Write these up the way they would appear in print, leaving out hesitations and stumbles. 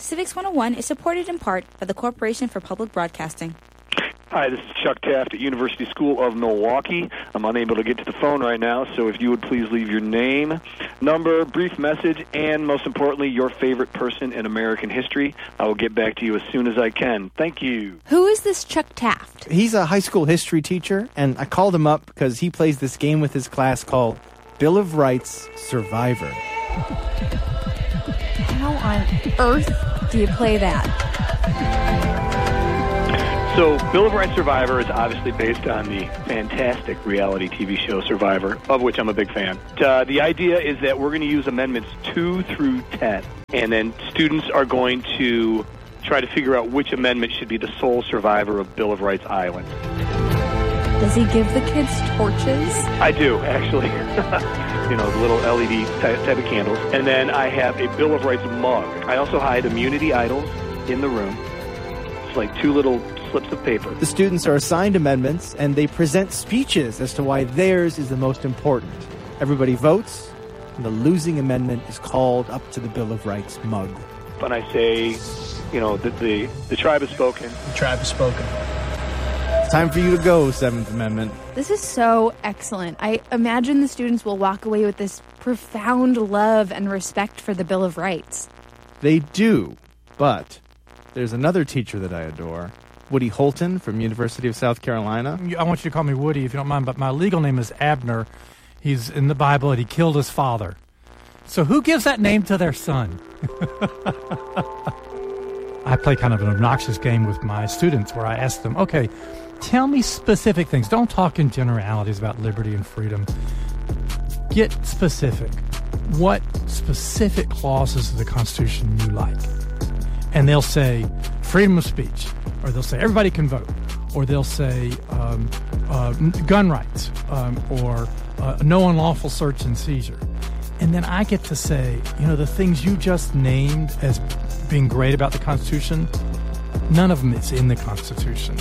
Civics 101 is supported in part by the Corporation for Public Broadcasting. Hi, this is Chuck Taft at University School of Milwaukee. I'm unable to get to the phone right now, so if you would please leave your name, number, brief message, and most importantly, your favorite person in American history, I will get back to you as soon as I can. Thank you. Who is this Chuck Taft? He's a high school history teacher, and I called him up because he plays this game with his class called Bill of Rights Survivor. How on earth do you play that? So, Bill of Rights Survivor is obviously based on the fantastic reality TV show Survivor, of which I'm a big fan. The idea is that we're going to use Amendments 2 through 10, and then students are going to try to figure out which amendment should be the sole survivor of Bill of Rights Island. Does he give the kids torches? I do, actually. You know, the little LED type of candles. And then I have a Bill of Rights mug. I also hide immunity idols in the room. It's like two little slips of paper. The students are assigned amendments, and they present speeches as to why theirs is the most important. Everybody votes, and the losing amendment is called up to the Bill of Rights mug. And I say, you know, that the tribe has spoken. The tribe has spoken. It's time for you to go, Seventh Amendment. This is so excellent. I imagine the students will walk away with this profound love and respect for the Bill of Rights. They do, but there's another teacher that I adore, Woody Holton from University of South Carolina. I want you to call me Woody if you don't mind, but my legal name is Abner. He's in the Bible and he killed his father. So who gives that name to their son? I play kind of an obnoxious game with my students where I ask them, okay, tell me specific things. Don't talk in generalities about liberty and freedom. Get specific. What specific clauses of the Constitution you like? And they'll say freedom of speech, or they'll say everybody can vote, or they'll say gun rights, or no unlawful search and seizure. And then I get to say, you know, the things you just named as being great about the Constitution, none of them is in the Constitution.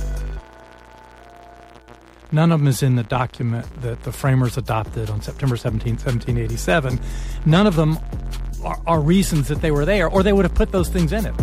None of them is in the document that the framers adopted on September 17, 1787. None of them are reasons that they were there, or they would have put those things in it.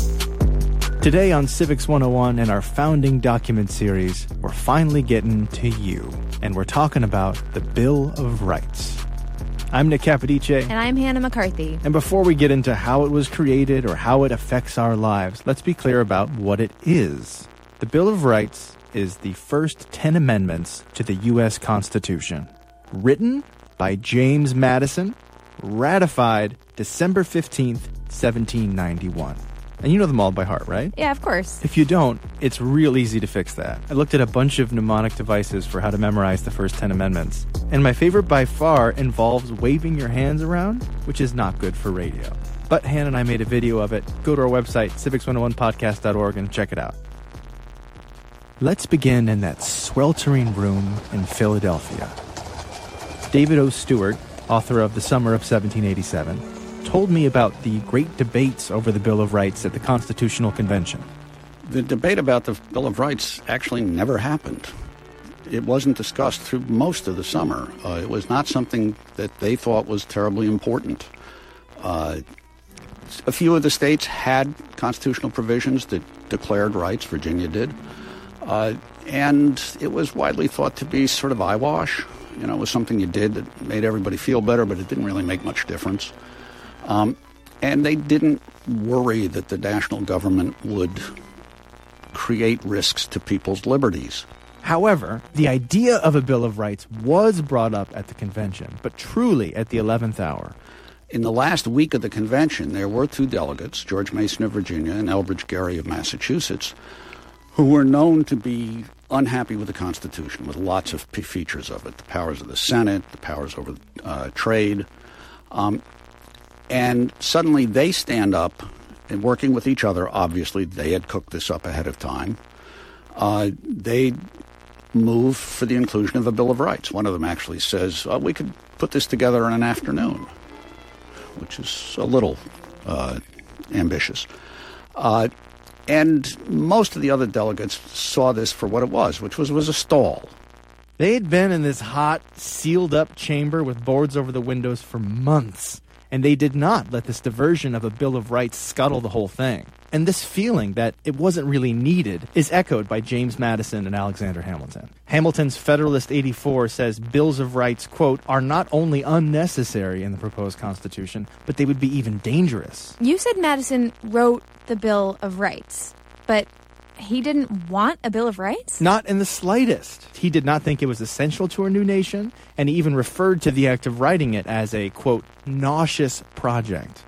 Today on Civics 101 and our Founding Document series, we're finally getting to you, and we're talking about the Bill of Rights. I'm Nick Capodice. And I'm Hannah McCarthy. And before we get into how it was created or how it affects our lives, let's be clear about what it is. The Bill of Rights is the first 10 amendments to the U.S. Constitution, written by James Madison, ratified December 15th, 1791. And you know them all by heart, right? Yeah, of course. If you don't, it's real easy to fix that. I looked at a bunch of mnemonic devices for how to memorize the first 10 amendments. And my favorite by far involves waving your hands around, which is not good for radio. But Hannah and I made a video of it. Go to our website, civics101podcast.org, and check it out. Let's begin in that sweltering room in Philadelphia. David O. Stewart, author of The Summer of 1787, told me about the great debates over the Bill of Rights at the Constitutional Convention. The debate about the Bill of Rights actually never happened. It wasn't discussed through most of the summer. It was not something that they thought was terribly important. A few of the states had constitutional provisions that declared rights. Virginia did. And it was widely thought to be sort of eyewash. You know, it was something you did that made everybody feel better, but it didn't really make much difference. And they didn't worry that the national government would create risks to people's liberties. However, the idea of a Bill of Rights was brought up at the convention, but truly at the 11th hour. In the last week of the convention, there were two delegates, George Mason of Virginia and Elbridge Gerry of Massachusetts, who were known to be unhappy with the Constitution, with lots of features of it, the powers of the Senate, the powers over trade. And suddenly they stand up, and working with each other, obviously they had cooked this up ahead of time, they move for the inclusion of a Bill of Rights. One of them actually says, we could put this together in an afternoon, which is a little ambitious. And most of the other delegates saw this for what it was, which was a stall. They had been in this hot, sealed-up chamber with boards over the windows for months, and they did not let this diversion of a Bill of Rights scuttle the whole thing. And this feeling that it wasn't really needed is echoed by James Madison and Alexander Hamilton. Hamilton's Federalist 84 says bills of rights, quote, are not only unnecessary in the proposed Constitution, but they would be even dangerous. You said Madison wrote the Bill of Rights, but he didn't want a Bill of Rights? Not in the slightest. He did not think it was essential to our new nation, and he even referred to the act of writing it as a, quote, nauseous project.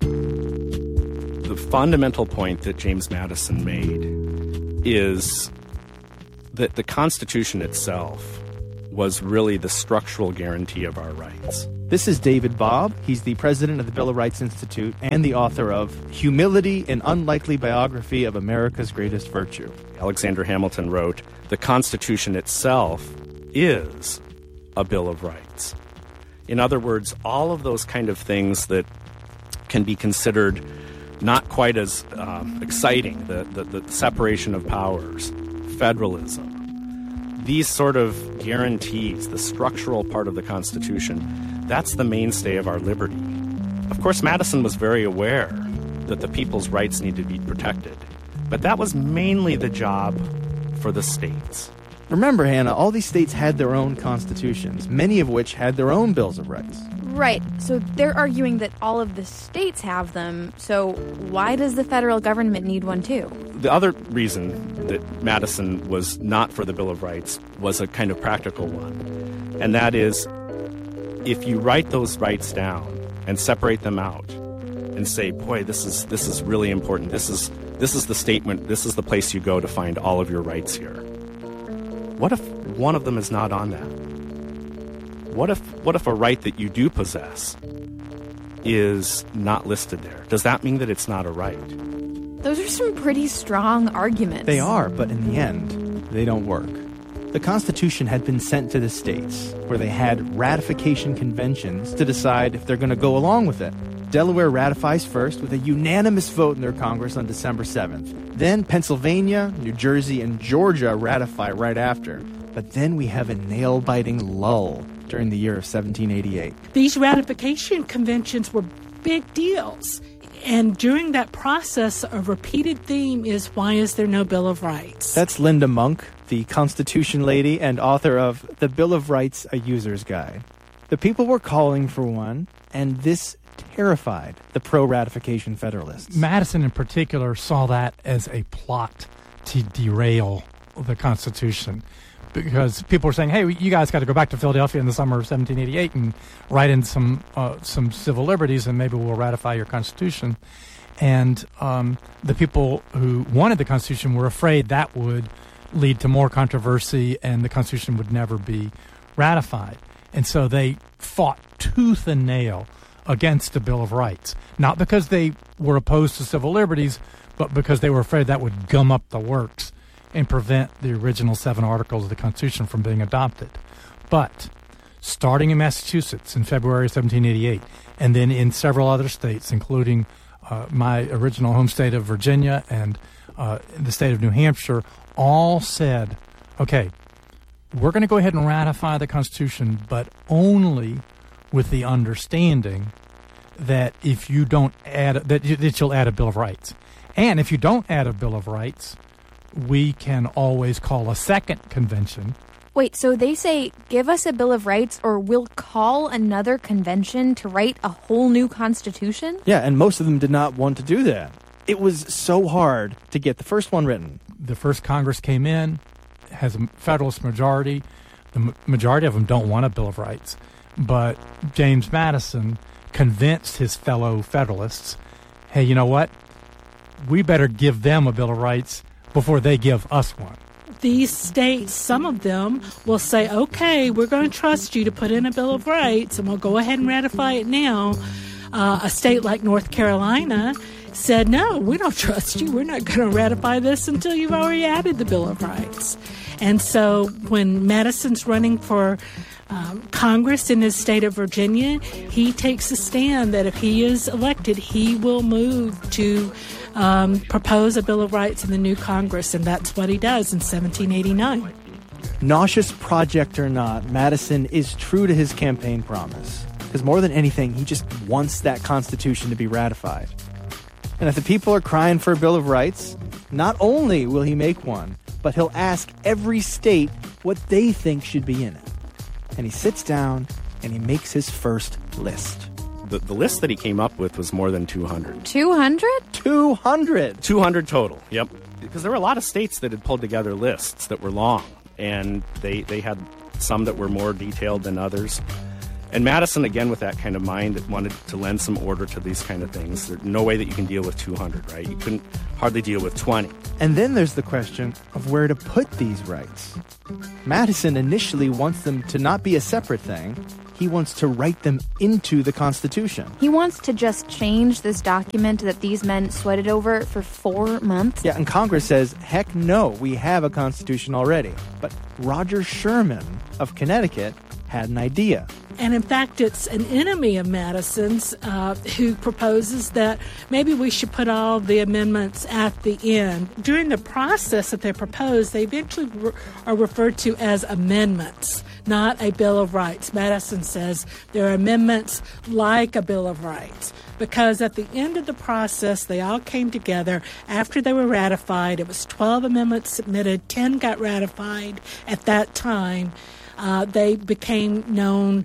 The fundamental point that James Madison made is that the Constitution itself was really the structural guarantee of our rights. This is David Bobb. He's the president of the Bill of Rights Institute and the author of Humility, an Unlikely Biography of America's Greatest Virtue. Alexander Hamilton wrote, the Constitution itself is a Bill of Rights. In other words, all of those kind of things that can be considered not quite as exciting, the separation of powers, federalism, these sort of guarantees, the structural part of the Constitution, that's the mainstay of our liberty. Of course, Madison was very aware that the people's rights need to be protected, but that was mainly the job for the states. Remember, Hannah, all these states had their own constitutions, many of which had their own bills of rights. Right. So they're arguing that all of the states have them, so why does the federal government need one too? The other reason that Madison was not for the Bill of Rights was a kind of practical one, and that is, if you write those rights down and separate them out and say, boy, this is really important, this is the statement, this is the place you go to find all of your rights here. What if one of them is not on that? What if a right that you do possess is not listed there? Does that mean that it's not a right? Those are some pretty strong arguments. They are, but in the end, they don't work. The Constitution had been sent to the states, where they had ratification conventions to decide if they're going to go along with it. Delaware ratifies first with a unanimous vote in their Congress on December 7th. Then Pennsylvania, New Jersey, and Georgia ratify right after. But then we have a nail-biting lull during the year of 1788. These ratification conventions were big deals. And during that process, a repeated theme is, why is there no Bill of Rights? That's Linda Monk, the Constitution lady and author of The Bill of Rights, A User's Guide. The people were calling for one, and this terrified the pro-ratification Federalists. Madison in particular saw that as a plot to derail the Constitution, because people were saying, hey, you guys got to go back to Philadelphia in the summer of 1788 and write in some civil liberties, and maybe we'll ratify your Constitution. And the people who wanted the Constitution were afraid that would lead to more controversy and the Constitution would never be ratified. And so they fought tooth and nail against the Bill of Rights, not because they were opposed to civil liberties, but because they were afraid that would gum up the works and prevent the original 7 articles of the Constitution from being adopted. But starting in Massachusetts in February 1788, and then in several other states, including my original home state of Virginia and the state of New Hampshire, all said, okay, we're going to go ahead and ratify the Constitution, but only with the understanding that if you don't add, that you'll add a Bill of Rights. And if you don't add a Bill of Rights, we can always call a second convention. Wait, so they say, give us a Bill of Rights or we'll call another convention to write a whole new constitution? Yeah, and most of them did not want to do that. It was so hard to get the first one written. The first Congress came in, has a Federalist majority. The majority of them don't want a Bill of Rights. But James Madison convinced his fellow Federalists, hey, you know what? We better give them a Bill of Rights before they give us one. These states, some of them, will say, okay, we're going to trust you to put in a Bill of Rights, and we'll go ahead and ratify it now. A state like North Carolina said, no, we don't trust you. We're not going to ratify this until you've already added the Bill of Rights. And so when Madison's running for Congress in his state of Virginia, he takes a stand that if he is elected, he will move to propose a Bill of Rights in the new Congress, and that's what he does in 1789. Nauseous project or not, Madison is true to his campaign promise. Because more than anything, he just wants that Constitution to be ratified. And if the people are crying for a Bill of Rights, not only will he make one, but he'll ask every state what they think should be in it. And he sits down and he makes his first list. The list that he came up with was more than 200. 200? 200! 200 total, yep. Because there were a lot of states that had pulled together lists that were long, and they had some that were more detailed than others. And Madison, again, with that kind of mind, wanted to lend some order to these kind of things. There's no way that you can deal with 200, right? You couldn't hardly deal with 20. And then there's the question of where to put these rights. Madison initially wants them to not be a separate thing. He wants to write them into the Constitution. He wants to just change this document that these men sweated over for 4 months? Yeah, and Congress says, heck no, we have a Constitution already. But Roger Sherman of Connecticut had an idea. And in fact, it's an enemy of Madison's who proposes that maybe we should put all the amendments at the end. During the process that they propose, they eventually are referred to as amendments, not a Bill of Rights. Madison says there are amendments like a Bill of Rights because at the end of the process, they all came together after they were ratified. It was 12 amendments submitted, 10 got ratified at that time. They became known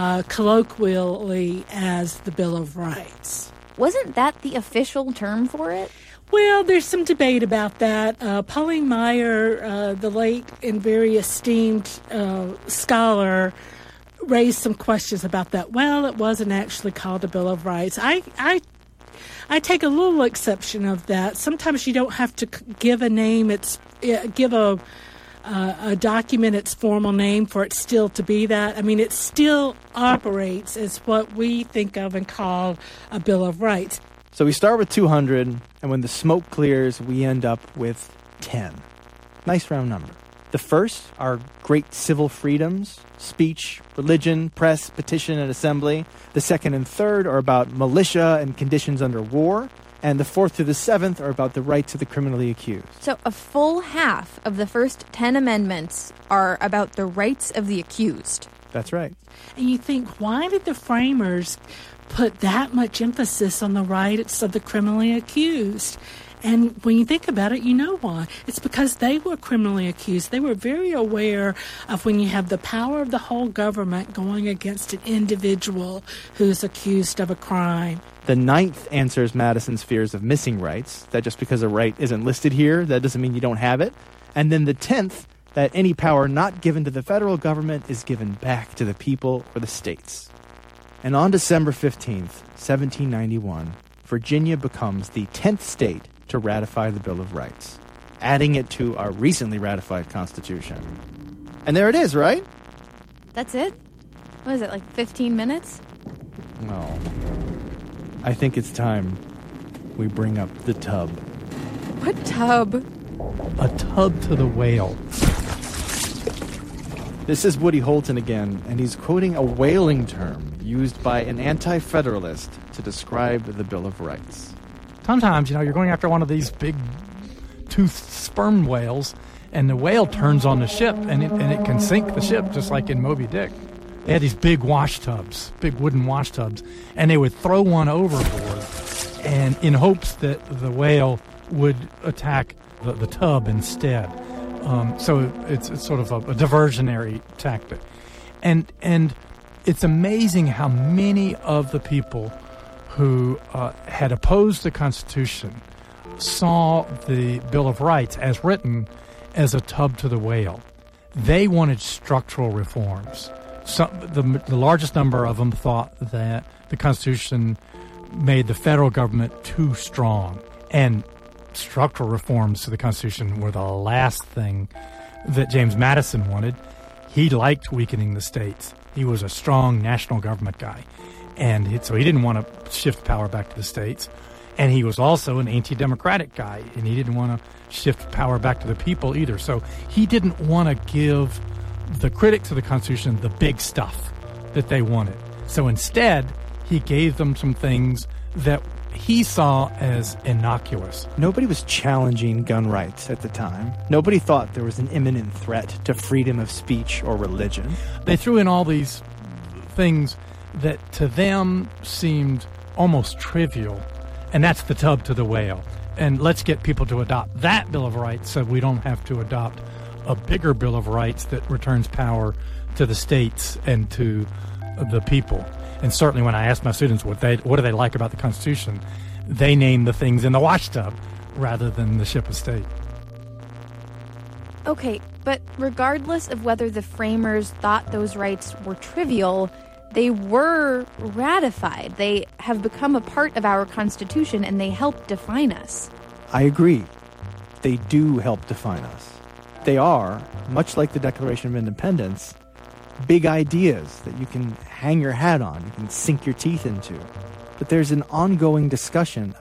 colloquially as the Bill of Rights. Wasn't that the official term for it? Well, there's some debate about that. Pauline Maier, the late and very esteemed scholar, raised some questions about that. Well, it wasn't actually called a Bill of Rights. I take a little exception of that. Sometimes you don't have to give a name. Give a document its formal name for it still to be that. I mean, it still operates as what we think of and call a Bill of Rights. So we start with 200, and when the smoke clears, we end up with 10. Nice round number. The first are great civil freedoms, speech, religion, press, petition, and assembly. The second and third are about militia and conditions under war. And the fourth through the seventh are about the rights of the criminally accused. So a full half of the first 10 amendments are about the rights of the accused. That's right. And you think, why did the framers put that much emphasis on the rights of the criminally accused? And when you think about it, you know why. It's because they were criminally accused. They were very aware of when you have the power of the whole government going against an individual who's accused of a crime. The ninth answers Madison's fears of missing rights, that just because a right isn't listed here, that doesn't mean you don't have it. And then the 10th, that any power not given to the federal government is given back to the people or the states. And on December 15th, 1791, Virginia becomes the 10th state to ratify the Bill of Rights, adding it to our recently ratified Constitution. And there it is, right? That's it? What is it, like 15 minutes? No. I think it's time we bring up the tub. What tub? A tub to the whale. This is Woody Holton again, and he's quoting a whaling term used by an anti-federalist to describe the Bill of Rights. Sometimes, you're going after one of these big toothed sperm whales, and the whale turns on the ship, and it can sink the ship, just like in Moby Dick. They had these big wash tubs, big wooden wash tubs, and they would throw one overboard, and in hopes that the whale would attack the tub instead. So it's sort of a diversionary tactic. And it's amazing how many of the people who had opposed the Constitution saw the Bill of Rights as written as a tub to the whale. They wanted structural reforms. The largest number of them thought that the Constitution made the federal government too strong. And structural reforms to the Constitution were the last thing that James Madison wanted. He liked weakening the states. He was a strong national government guy. And so he didn't want to shift power back to the states. And he was also an anti-democratic guy, and he didn't want to shift power back to the people either. So he didn't want to give the critics of the Constitution the big stuff that they wanted. So instead, he gave them some things that he saw as innocuous. Nobody was challenging gun rights at the time. Nobody thought there was an imminent threat to freedom of speech or religion. They threw in all these things that to them seemed almost trivial, and that's the tub to the whale. And let's get people to adopt that Bill of Rights so we don't have to adopt a bigger Bill of Rights that returns power to the states and to the people. And certainly when I ask my students what do they like about the Constitution, they name the things in the washtub rather than the ship of state. Okay, but regardless of whether the framers thought those rights were trivial, they were ratified. They have become a part of our Constitution, and they help define us. I agree. They do help define us. They are, much like the Declaration of Independence, big ideas that you can hang your hat on, you can sink your teeth into. But there's an ongoing discussion